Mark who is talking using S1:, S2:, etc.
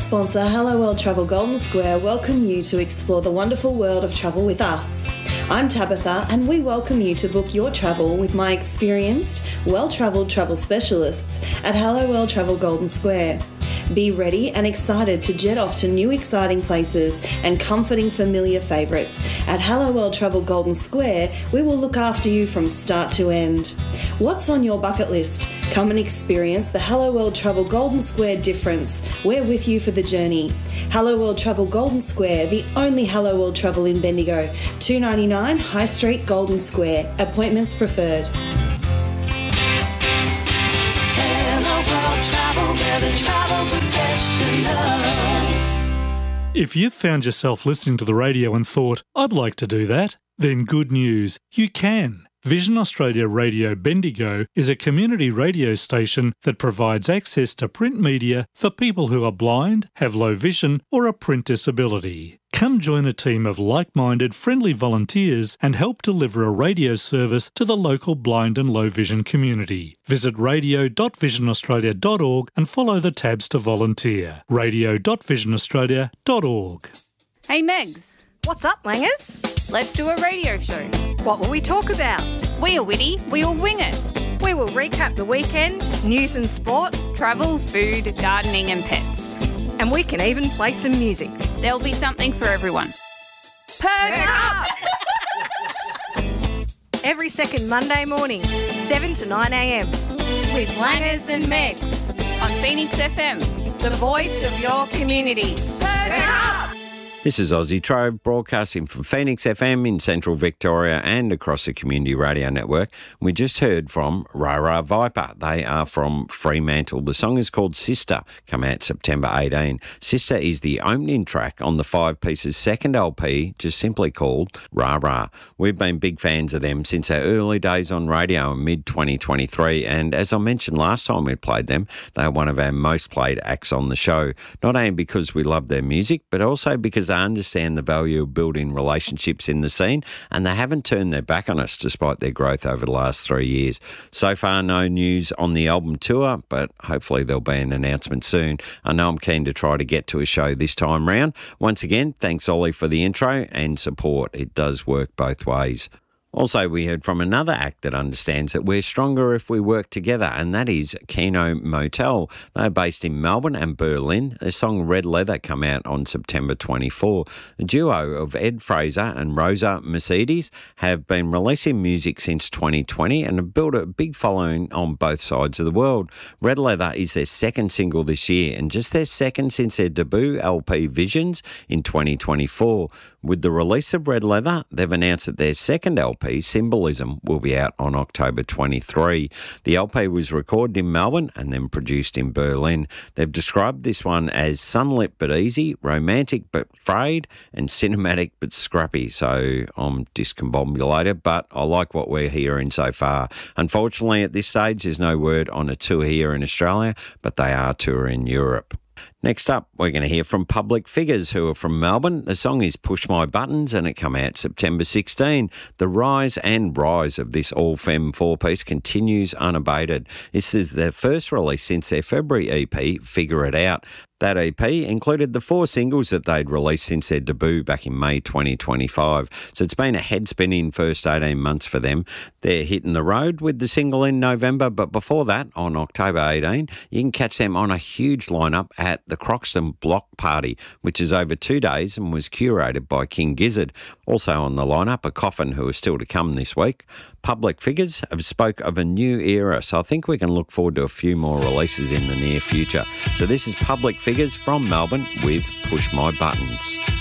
S1: sponsor, Hello World Travel Golden Square, welcome you to explore the wonderful world of travel with us. I'm Tabitha, and we welcome you to book your travel with my experienced, well-travelled travel specialists at Hello World Travel Golden Square. Be ready and excited to jet off to new exciting places and comforting familiar favourites. At Hello World Travel Golden Square, we will look after you from start to end. What's on your bucket list? Come and experience the Hello World Travel Golden Square difference. We're with you for the journey. Hello World Travel Golden Square, the only Hello World Travel in Bendigo. $2.99 High Street, Golden Square. Appointments preferred.
S2: Hello World Travel, we're the travel professionals.
S3: If you've found yourself listening to the radio and thought, I'd like to do that, then good news, you can. Vision Australia Radio Bendigo is a community radio station that provides access to print media for people who are blind, have low vision or a print disability. Come join a team of like-minded, friendly volunteers and help deliver a radio service to the local blind and low vision community. Visit radio.visionaustralia.org and follow the tabs to volunteer. radio.visionaustralia.org.
S4: Hey Megs.
S5: What's up, Langers?
S4: Let's do a radio show.
S5: What will we talk about?
S4: We are witty, we will wing it.
S5: We will recap the weekend, news and sport,
S4: Travel, food, gardening and pets.
S5: and we can even play some music.
S4: There'll be something for everyone. Perk up!
S5: Every second Monday morning, 7 to 9 a.m.
S4: With Langers and Megs on Phoenix FM, the voice of your community. Perk up!
S6: This is Aussie Trove broadcasting from Phoenix FM in central Victoria and across the Community Radio Network. We just heard from Rah Rah Viper. They are from Fremantle. The song is called Sister, come out September 18. Sister is the opening track on the 5 Pieces second LP, just simply called Rah Rah. We've been big fans of them since our early days on radio in mid-2023, and as I mentioned last time we played them, they are one of our most played acts on the show, not only because we love their music, but also because they understand the value of building relationships in the scene, and they haven't turned their back on us despite their growth over the last 3 years. So far, no news on the album tour, but hopefully there'll be an announcement soon. I know I'm keen to try to get to a show this time round. Once again, thanks Ollie for the intro and support. It does work both ways. Also, we heard from another act that understands that we're stronger if we work together, and that is Keno Motel. They're based in Melbourne and Berlin. Their song Red Leather come out on September 24. The duo of Ed Fraser and Rosa Mercedes have been releasing music since 2020 and have built a big following on both sides of the world. Red Leather is their second single this year and just their second since their debut LP Visions in 2024. With the release of Red Leather, they've announced that their second LP, Symbolism, will be out on October 23. The LP was recorded in Melbourne and then produced in Berlin. They've described this one as sunlit but easy, romantic but frayed, and cinematic but scrappy. So I'm discombobulated, but I like what we're hearing so far. Unfortunately, at this stage, there's no word on a tour here in Australia, but they are touring in Europe. Next up, we're going to hear from Public Figures, who are from Melbourne. The song is Push My Buttons, and it come out September 16. The rise and rise of this all-femme 4-piece continues unabated. This is their first release since their February EP, Figure It Out. That EP included the 4 singles that they'd released since their debut back in May 2025. So it's been a head-spinning first 18 months for them. They're hitting the road with the single in November, but before that, on October 18, you can catch them on a huge lineup at the Croxton Block Party, which is over 2 days and was curated by King Gizzard. Also on the lineup, A Coffin, who are still to come this week. Public Figures have spoke of a new era, so I think we can look forward to a few more releases in the near future. So this is Public Figures from Melbourne with Push My Buttons.